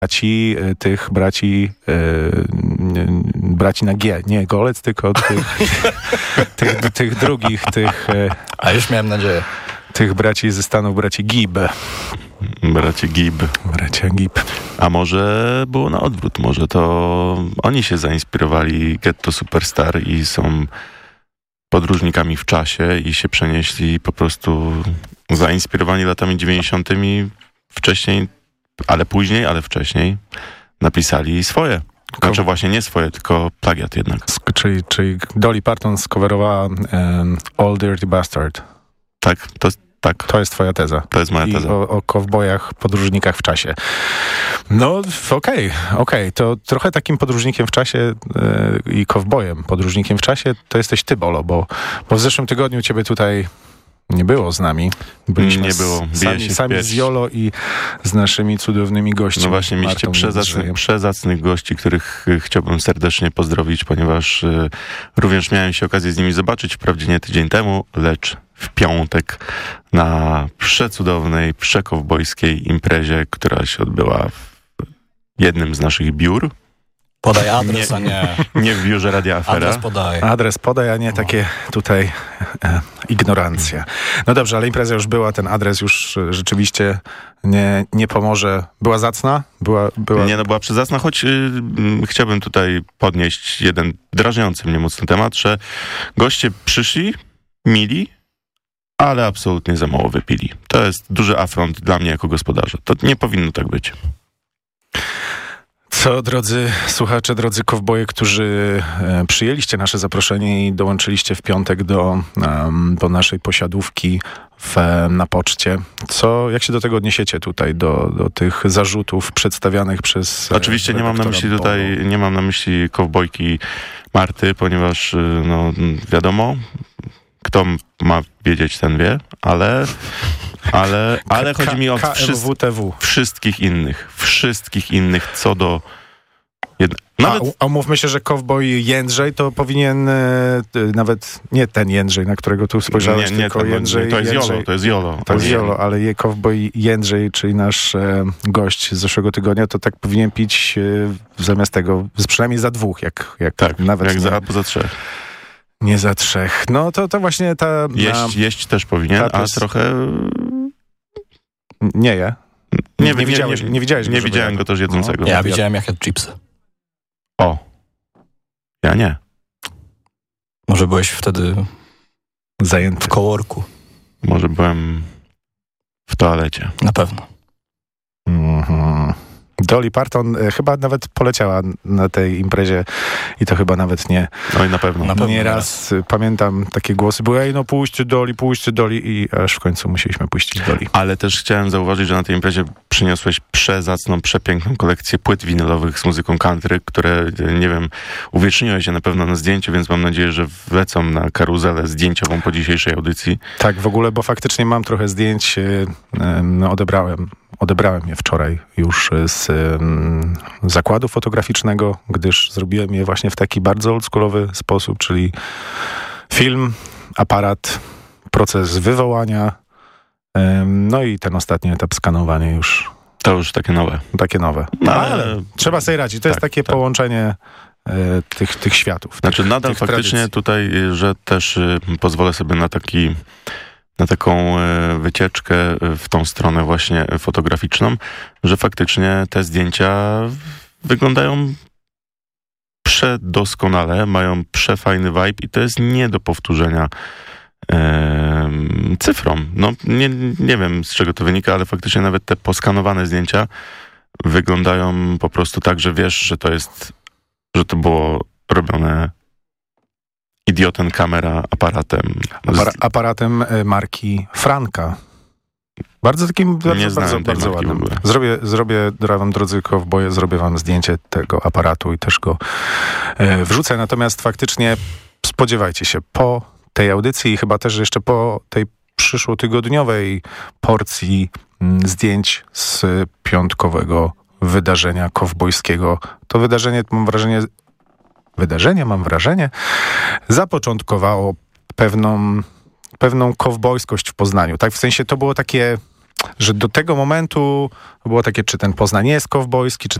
braci na G, nie Golec, tylko tych drugich, A już miałem nadzieję. Tych braci ze Stanów, braci Gibb. Bracia Gibb. A może było na odwrót, może to oni się zainspirowali Ghetto Superstar i są podróżnikami w czasie i się przenieśli po prostu zainspirowani latami 90. wcześniej, ale wcześniej napisali swoje. Znaczy właśnie nie swoje, tylko plagiat jednak. Czyli Dolly Parton skowerowała Old Dirty Bastard. Tak, To jest twoja teza. To jest moja teza. I o kowbojach, podróżnikach w czasie. No okej. To trochę takim podróżnikiem w czasie i kowbojem, podróżnikiem w czasie, to jesteś ty, Bolo, bo w zeszłym tygodniu ciebie tutaj nie było z nami. Byliśmy sami z Jolo i z naszymi cudownymi gośćmi. No właśnie, mieliście przezacnych gości, których chciałbym serdecznie pozdrowić, ponieważ również miałem się okazję z nimi zobaczyć, wprawdzie nie tydzień temu, lecz w piątek na przecudownej, przekowbojskiej imprezie, która się odbyła w jednym z naszych biur. Podaj adres, a nie... Nie w biurze Radia Afera. Adres podaj, a nie takie tutaj ignorancja. No dobrze, ale impreza już była, ten adres już rzeczywiście nie pomoże. Była zacna? Była przezacna, choć chciałbym tutaj podnieść jeden drażniący mnie mocno temat, że goście przyszli, mili, ale absolutnie za mało wypili. To jest duży afront dla mnie jako gospodarza. To nie powinno tak być. Co, drodzy słuchacze, drodzy kowboje, którzy przyjęliście nasze zaproszenie i dołączyliście w piątek do naszej posiadówki na poczcie. Jak się do tego odniesiecie tutaj, do tych zarzutów przedstawianych przez... Oczywiście nie mam na myśli kowbojki Marty, ponieważ wiadomo, kto ma wiedzieć, ten wie, ale chodzi mi o wszystkich innych co do... A umówmy się, że kowboj Jędrzej to powinien nawet nie ten Jędrzej, na którego tu spojrzałeś, tylko Jędrzej. To jest Jolo. To jest Jolo, ale kowboj Jędrzej, czyli nasz gość z zeszłego tygodnia, to tak powinien pić zamiast tego, przynajmniej za dwóch, za trzech. Nie za trzech. No to właśnie ta... Jeść też powinien, a trochę... Nie je. Nie widziałeś go. Nie widziałem go też jedzącego. Ja widziałem jak jadł chipsy. O. Ja nie. Może byłeś wtedy zajęty w coworku. Może byłem w toalecie. Na pewno. Dolly Parton chyba nawet poleciała na tej imprezie i to chyba nawet nie... No i na pewno. Nieraz pamiętam takie głosy, były puśćcie Dolly i aż w końcu musieliśmy puścić Dolly. Ale też chciałem zauważyć, że na tej imprezie przyniosłeś przezacną, przepiękną kolekcję płyt winylowych z muzyką country, które, nie wiem, uwieczniłeś je na pewno na zdjęciu, więc mam nadzieję, że wlecą na karuzelę zdjęciową po dzisiejszej audycji. Tak, w ogóle, bo faktycznie mam trochę zdjęć, odebrałem je wczoraj już z zakładu fotograficznego, gdyż zrobiłem je właśnie w taki bardzo oldschoolowy sposób, czyli film, aparat, proces wywołania, no i ten ostatni etap skanowania już. To już takie nowe. Ale trzeba sobie radzić. To jest takie połączenie tych światów. Znaczy nadal faktycznie tradycji. Tutaj, że też pozwolę sobie na taką wycieczkę w tą stronę właśnie fotograficzną, że faktycznie te zdjęcia wyglądają przedoskonale, mają przefajny vibe i to jest nie do powtórzenia cyfrą. No nie wiem, z czego to wynika, ale faktycznie nawet te poskanowane zdjęcia wyglądają po prostu tak, że wiesz, że to było robione idiotem kamera aparatem. Aparatem marki Franka. Bardzo takim, bardzo ładnym. Zrobię wam, drodzy kowboje, zrobię wam zdjęcie tego aparatu i też go wrzucę. Natomiast faktycznie spodziewajcie się po tej audycji i chyba też jeszcze po tej przyszłotygodniowej porcji zdjęć z piątkowego wydarzenia kowbojskiego. To wydarzenie, mam wrażenie, zapoczątkowało pewną kowbojskość w Poznaniu. Tak, w sensie to było takie że do tego momentu było takie, czy ten Poznań jest kowbojski, czy